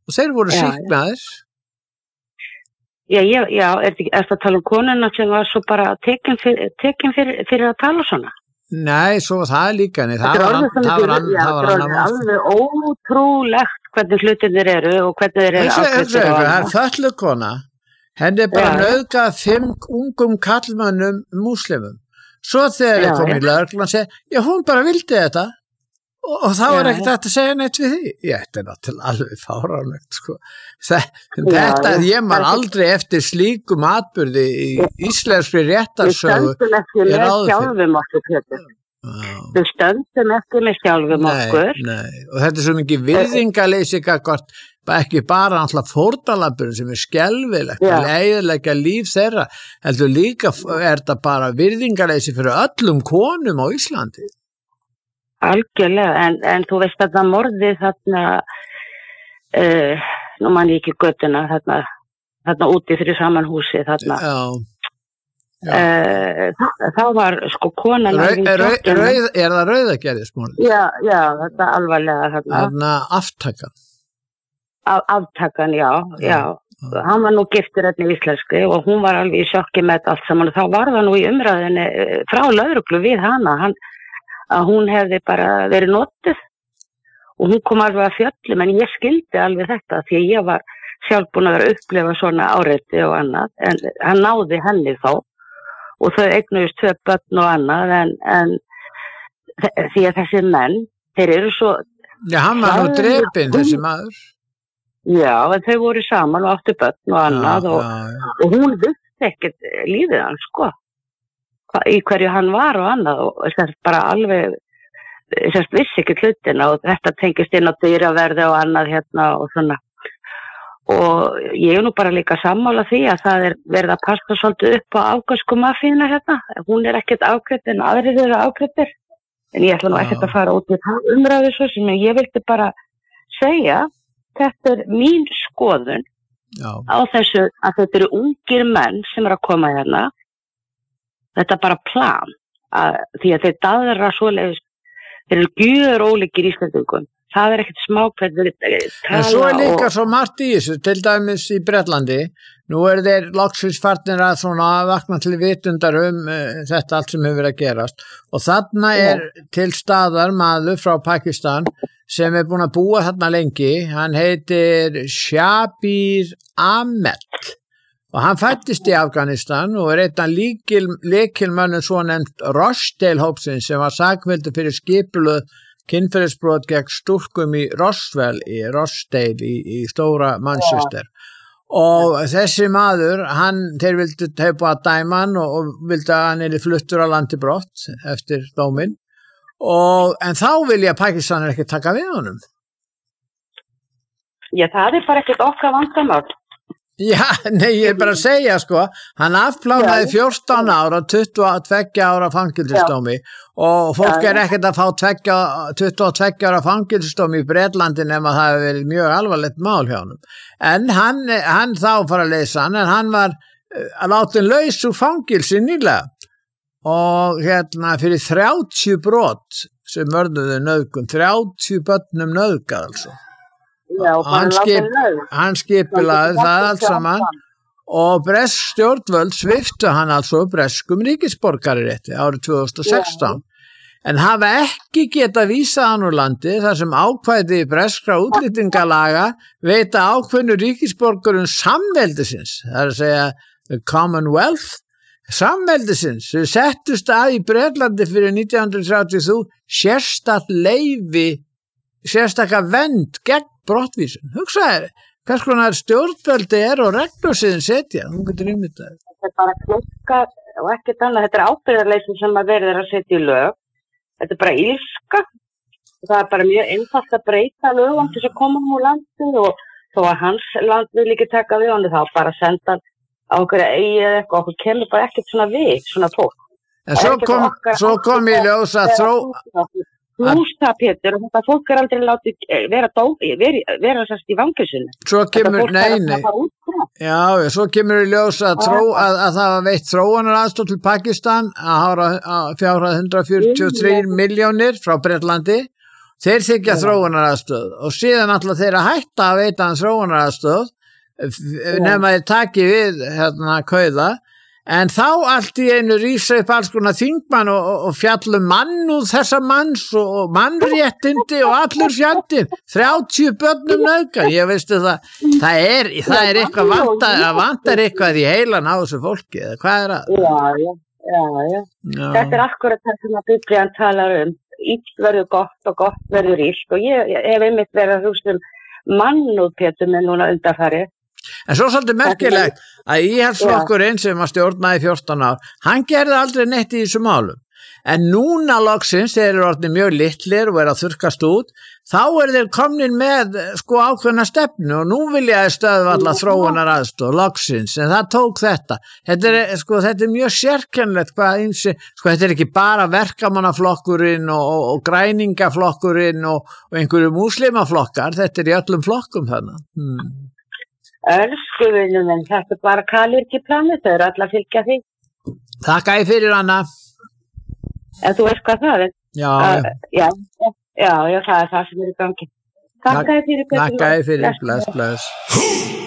og þeir voru sýknaðir. Já, ertu að tala konuna sem var svo bara tekin fyrir að tala svona? Nei, svo það líka, það var alveg ótrúlegt hvernig hlutinir eru og hvernig þeir eru afgreiddir. Það er fötluð kona, henni bara nauðgað 5 ungum karlmönnum múslimum. Svo þegar ég kom í lögreglan og segi, já, hún bara vildi þetta og þá er ekkert hægt að segja neitt við því. Þetta er náttúrulega alveg fáránlegt, sko. Þetta, ég man aldrei eftir slíkum atburði í íslenskri réttarsögu. Við stöndum ekki með sjálfum okkur, Pétur. Við stöndum ekki með sjálfum okkur. Nei, og þetta er svo mikið virðingarleysi gagnvart, ekki bara alltaf fórnarlambur sem skelfilegt að eyðileggja líf þeirra, heldur líka er þetta bara virðingarleysi fyrir öllum konum á Íslandi. Algjörlega, en þú veist þarna morðið þarna, nú man ég ekki göttuna, þarna úti fyrir saman húsi þarna. Þá var sko konan er það rauðagerðismorðið? Já, þetta alvarlega þarna aftakan. Aftakan, já. Hann var nú giftur í íslenski og hún var alveg í sjokki með allt saman og þá var það nú í umræðinni frá lögreglu við hana, að hún hefði bara verið notuð og hún kom alveg að fjöllum, en ég skildi alveg þetta því að ég var sjálf búin að vera að upplifa svona áreiti og annað, en hann náði henni þá og þau eignuðust 2 börn og annað, en því að þessi menn, þeir eru svo... Já, hann var nú drepinn, þessi maður. Já, en þau voru saman og áttu börn og annað og hún vissi ekkert lífið hann, sko. Í hverju hann var og annað og þess bara alveg vissi ekki hlutina og þetta tengist inn á dýraverði og annað hérna og svona og ég er nú bara líka sammála því að það er verið að passa svolítið upp á afgönsku mafíuna hérna, hún er ekkert afgreidd en aðrir eru afgreiddir en ég ætla nú ekkert að fara út í umræðu svo sem ég vildi bara segja, þetta er mín skoðun á þessu að þetta eru ungir menn sem eru að koma hérna. Þetta er bara plan, því að þeir daðra svoleiðis, þeir eru gjör ólíkir Íslandingum. Það er ekkert smá hvernig en svo er líka svo margt í þessu, til dæmis í Bretlandi, nú er þeir loksins farnir að svona vakna til vitundar þetta allt sem hefur verið að gerast og þarna er til staðar maður frá Pakistan sem er búin að búa þarna lengi, hann heitir Shabir Ahmed og hann fættist í Afganistan og er einn af lykilmönnum svo nefnt Rochdale-hópsins sem var sakfelldur fyrir skipulöð kynferðisbrot gegn stúlkum í Rochdale í stóra Manchester og þessi maður, þeir vildu búið að dæma hann og vildu að hann fluttur á landi brott eftir dóminn en þá vilja Pakistanir ekki taka við honum. Já, það er bara ekkert okkar vandamál. Já, nei, ég er bara að segja, sko, hann afplánaði 14 ára, 22 ára fangelsisdómi og fólk er ekkert að fá 22 ára fangelsisdómi í Bretlandi nema það hefur verið mjög alvarlegt mál hjá honum. En hann þá fara að leysa hann, en hann var að láta hann laus úr fangelsi nýlega og hérna fyrir 30 brot sem mörduðu nauðgun, 30 börnum nauðgað altså. Já, og hann skipilaði það allt saman og bresk stjórnvöld sviptu hann altså breskum ríkisborgararétti árið 2016 en hafa ekki getað vísað hann úr landi þar sem ákvæði breskra útlendingalaga veita ákveðnu ríkisborgurum samveldisins, það er að segja the Commonwealth samveldisins, þau settust að í Bretlandi fyrir 1933 sérstakt leyfi sérstaka vernd gegn brottvísun. Hugsaðu, hvers konar stjórnveldi og reglur sem setja, hún getur ímyndað. Þetta er bara klokka og ekkert annað, þetta er ábyrgðarleysi sem að verður að setja í lög. Þetta er bara ilska. Það er bara mjög einfalt að breyta lögum til þess að koma úr landi og þó að hans land vil ekki taka við honum þá bara senda á okkur eigi eða eitthvað, okkur kemur bara ekkert svona við, svona fólk. En svo kom í ljós að Hústa, Pétur, og þetta fólk aldrei látið vera sérst í fangelsinu. Svo kemur, svo kemur í ljós að það var veitt þróunaraðstoð til Pakistan að fjárhæð 143 milljónir frá Bretlandi. þeir þykja þróunaraðstoð og síðan alltaf þeir að hætta að veita hans þróunaraðstoð nema þeir taki við kauða, en þá allt í einu rísa upp alls konar þingmann og fjallum mannúð þessa manns og mannréttindi og allur fjandinn, 30 börnum nauðgað, ég veistu það er eitthvað vantar eitthvað í heilan á þessu fólki, eða hvað er það? Já. Þetta akkurat það sem að Biblían talar illt verður gott og gott verður illt og ég hef einmitt verið að hugsa mannúð Pétur með núna undanfarið. En svo svolítið merkilegt að íhaldsflokkurinn sem að stjórnaði 14 ár, hann gerði aldrei neitt í þessu málum. En núna loksins, þeir eru orðnir mjög litlir og er að þurrkast út, þá þeir komnir með ákveðna stefnu og nú vilja þeir stöðva alla þróunaraðstoð loksins, en það tók þetta. Þetta er mjög sérkennilegt þetta er ekki bara verkamannaflokkurinn og græningaflokkurinn og einhverju múslimaflokkar, þetta er í öllum flokkum þannig. Elsku vinur minn, þetta er bara kalvirki planið, þau eru alla að fylgja því. Þakka ég fyrir, Anna. En þú veist hvað það er? Já, það er það sem er í gangi. Þakka ég fyrir. Bless.